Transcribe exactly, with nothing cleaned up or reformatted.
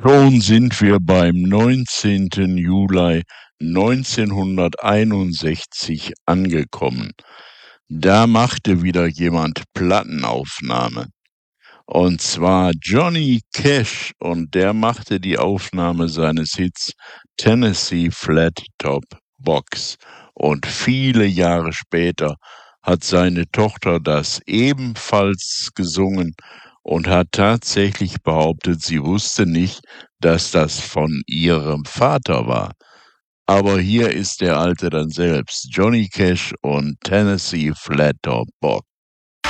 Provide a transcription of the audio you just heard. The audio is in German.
Schon sind wir beim neunzehnten Juli neunzehnhunderteinundsechzig angekommen. Da machte wieder jemand Plattenaufnahme. Und zwar Johnny Cash, und der machte die Aufnahme seines Hits Tennessee Flat Top Box. Und viele Jahre später hat seine Tochter das ebenfalls gesungen und hat tatsächlich behauptet, sie wusste nicht, dass das von ihrem Vater war. Aber hier ist der Alte dann selbst, Johnny Cash und Tennessee Flat Top Box.